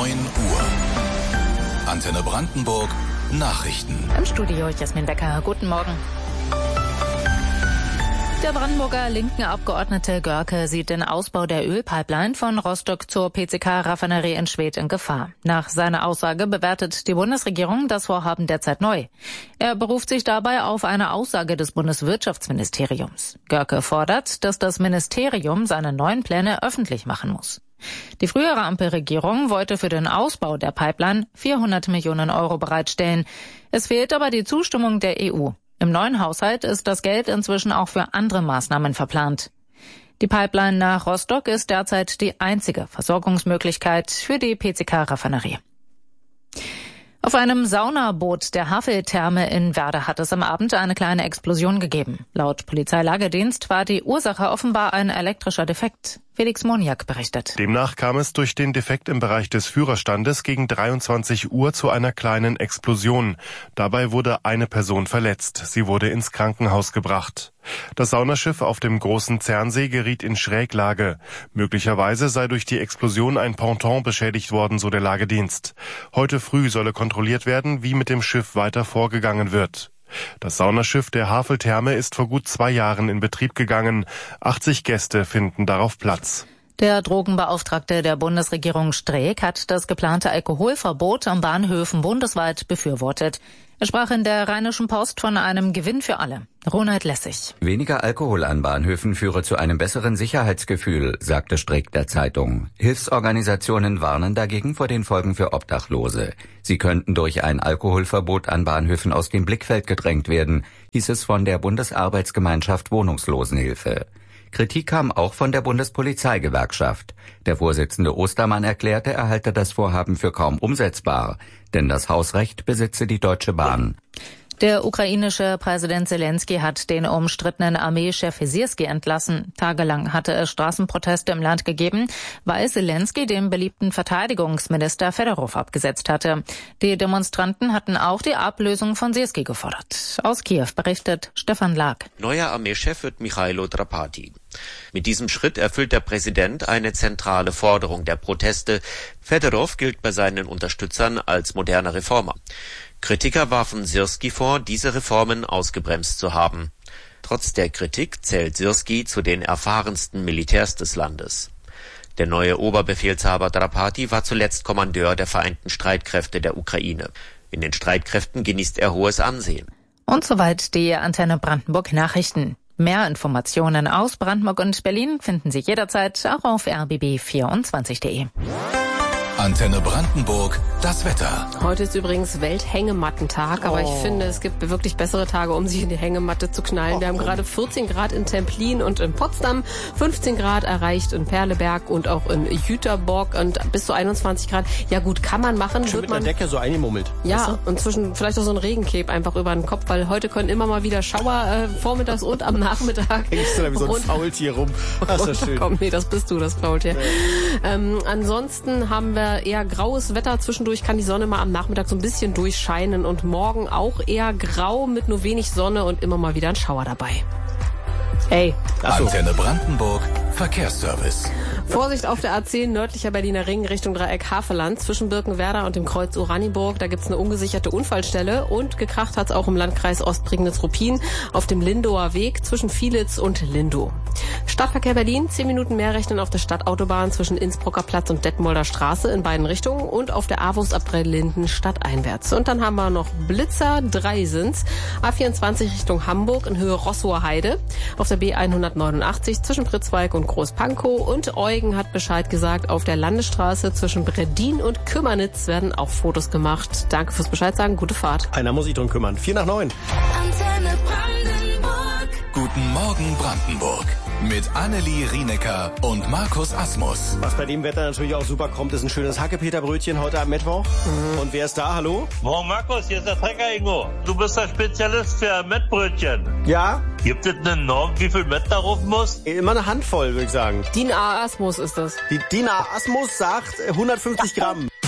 9 Uhr. Antenne Brandenburg Nachrichten. Im Studio Jasmin Becker. Guten Morgen. Der Brandenburger linken Abgeordnete Görke sieht den Ausbau der Ölpipeline von Rostock zur PCK-Raffinerie in Schwedt in Gefahr. Nach seiner Aussage bewertet die Bundesregierung das Vorhaben derzeit neu. Er beruft sich dabei auf eine Aussage des Bundeswirtschaftsministeriums. Görke fordert, dass das Ministerium seine neuen Pläne öffentlich machen muss. Die frühere Ampelregierung wollte für den Ausbau der Pipeline 400 Millionen Euro bereitstellen. Es fehlt aber die Zustimmung der EU. Im neuen Haushalt ist das Geld inzwischen auch für andere Maßnahmen verplant. Die Pipeline nach Rostock ist derzeit die einzige Versorgungsmöglichkeit für die PCK-Raffinerie. Auf einem Saunaboot der Havel-Therme in Werder hat es am Abend eine kleine Explosion gegeben. Laut Polizeilagedienst war die Ursache offenbar ein elektrischer Defekt. Felix Moniak berichtet. Demnach kam es durch den Defekt im Bereich des Führerstandes gegen 23 Uhr zu einer kleinen Explosion. Dabei wurde eine Person verletzt. Sie wurde ins Krankenhaus gebracht. Das Saunaschiff auf dem Großen Zernsee geriet in Schräglage. Möglicherweise sei durch die Explosion ein Ponton beschädigt worden, so der Lagedienst. Heute früh solle kontrolliert werden, wie mit dem Schiff weiter vorgegangen wird. Das Saunaschiff der Havel-Therme ist vor gut 2 Jahren in Betrieb gegangen. 80 Gäste finden darauf Platz. Der Drogenbeauftragte der Bundesregierung Streeck hat das geplante Alkoholverbot an Bahnhöfen bundesweit befürwortet. Er sprach in der Rheinischen Post von einem Gewinn für alle. Ronald Lessig. Weniger Alkohol an Bahnhöfen führe zu einem besseren Sicherheitsgefühl, sagte Streeck der Zeitung. Hilfsorganisationen warnen dagegen vor den Folgen für Obdachlose. Sie könnten durch ein Alkoholverbot an Bahnhöfen aus dem Blickfeld gedrängt werden, hieß es von der Bundesarbeitsgemeinschaft Wohnungslosenhilfe. Kritik kam auch von der Bundespolizeigewerkschaft. Der Vorsitzende Ostermann erklärte, er halte das Vorhaben für kaum umsetzbar, denn das Hausrecht besitze die Deutsche Bahn. Der ukrainische Präsident Zelensky hat den umstrittenen Armeechef Syrski entlassen. Tagelang hatte es Straßenproteste im Land gegeben, weil Zelensky den beliebten Verteidigungsminister Fedorov abgesetzt hatte. Die Demonstranten hatten auch die Ablösung von Syrski gefordert. Aus Kiew berichtet Stefan Lag. Neuer Armeechef wird Michailo Drapati. Mit diesem Schritt erfüllt der Präsident eine zentrale Forderung der Proteste. Fedorov gilt bei seinen Unterstützern als moderner Reformer. Kritiker warfen Syrski vor, diese Reformen ausgebremst zu haben. Trotz der Kritik zählt Syrski zu den erfahrensten Militärs des Landes. Der neue Oberbefehlshaber Drapati war zuletzt Kommandeur der Vereinten Streitkräfte der Ukraine. In den Streitkräften genießt er hohes Ansehen. Und soweit die Antenne Brandenburg Nachrichten. Mehr Informationen aus Brandenburg und Berlin finden Sie jederzeit auch auf rbb24.de. Antenne Brandenburg, das Wetter. Heute ist übrigens Welthängemattentag, aber ich finde, es gibt wirklich bessere Tage, um sich in die Hängematte zu knallen. Wir haben gerade 14 Grad in Templin und in Potsdam, 15 Grad erreicht in Perleberg und auch in Jüterborg und bis zu 21 Grad. Ja gut, kann man machen. Schön mit der Decke so eingemummelt. Ja, weißt du? Und zwischen vielleicht auch so ein Regencape einfach über den Kopf, weil heute können immer mal wieder Schauer vormittags und am Nachmittag. Hängst du da wie so ein Faultier rum. Das ist schön. Komm, nee, das bist du, das Faultier. Ja. Ansonsten haben wir eher graues Wetter. Zwischendurch kann die Sonne mal am Nachmittag so ein bisschen durchscheinen und morgen auch eher grau mit nur wenig Sonne und immer mal wieder ein Schauer dabei. Hey. Antenne Brandenburg, Verkehrsservice. Vorsicht auf der A10 nördlicher Berliner Ring Richtung Dreieck Havelland zwischen Birkenwerder und dem Kreuz Oranienburg. Da gibt's eine ungesicherte Unfallstelle und gekracht hat's auch im Landkreis Ostprignitz-Ruppin auf dem Lindower Weg zwischen Vielitz und Lindow. Stadtverkehr Berlin, 10 Minuten mehr rechnen auf der Stadtautobahn zwischen Innsbrucker Platz und Detmolder Straße in beiden Richtungen und auf der Avus ab Linden stadteinwärts. Und dann haben wir noch Blitzer, 3 sind's. A24 Richtung Hamburg in Höhe Rossower Heide. Auf der B189 zwischen Pritzwalk und Großpankow und Eugen hat Bescheid gesagt, auf der Landesstraße zwischen Breddin und Kümmernitz werden auch Fotos gemacht. Danke fürs Bescheid sagen, gute Fahrt. Einer muss sich drum kümmern. 8:45. Antenne Brandenburg. Guten Morgen Brandenburg. Mit Annelie Rienecker und Markus Asmus. Was bei dem Wetter natürlich auch super kommt, ist ein schönes Hackepeterbrötchen heute am Mittwoch. Und wer ist da? Hallo? Morgen Markus, hier ist der Trecker Ingo. Du bist der Spezialist für Mettbrötchen. Ja? Gibt es eine Norm, wie viel Mett darauf muss? Immer eine Handvoll, würde ich sagen. DIN A Asmus ist das. Die DIN A Asmus sagt 150 Gramm.